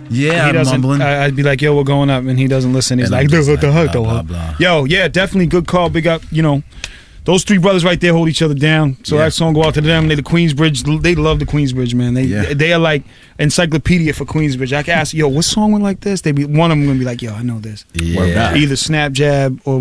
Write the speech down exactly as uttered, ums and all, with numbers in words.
Yeah, he doesn't. mumbling. I, I'd be like, "Yo, we're going up," and he doesn't listen. He's And like, I'm just "What the like, heck, blah, though?" blah, blah. Yo, yeah, definitely good call. Big up, you know. Those three brothers right there hold each other down. So Yeah. that song go out to them. They the Queensbridge. They love the Queensbridge, man. They Yeah. they are like encyclopedia for Queensbridge. I can ask, yo, what song went like this? They be one of them gonna be like, yo, I know this. Yeah. Either Snap Jab or